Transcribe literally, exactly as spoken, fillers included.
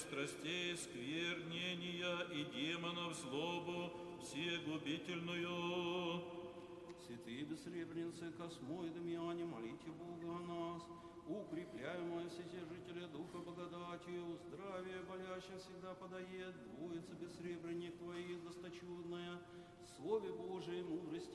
страстей, сквернения и демонов злобу всегубительную. Святые бессребреницы, Космо и Дамьяне, молите Бога о нас. Укрепляемое всесожителя Духа благодатью, здравие болящим всегда подает, двоица бессребренник Твоих досточудная, Слове Божией мудрости